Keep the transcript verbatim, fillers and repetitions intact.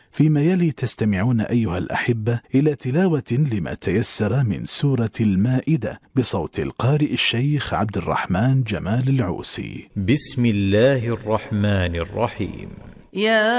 فيما يلي تستمعون أيها الأحبة إلى تلاوة لما تيسر من سورة المائدة بصوت القارئ الشيخ عبد الرحمن جمال العوسي. بسم الله الرحمن الرحيم. يا